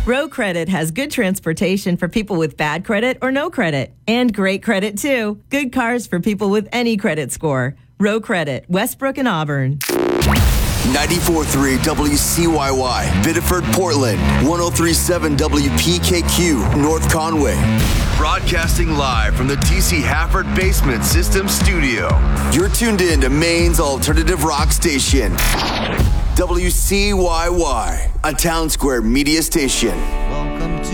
Row Credit has good transportation for people with bad credit or no credit. And great credit, too. Good cars for people with any credit score. Row Credit, Westbrook and Auburn. 94.3 WCYY, Biddeford, Portland. 103.7 WPKQ, North Conway. Broadcasting live from the TC Hafford Basement System Studio. You're tuned in to Maine's alternative rock station. WCYY, a Town Square media station.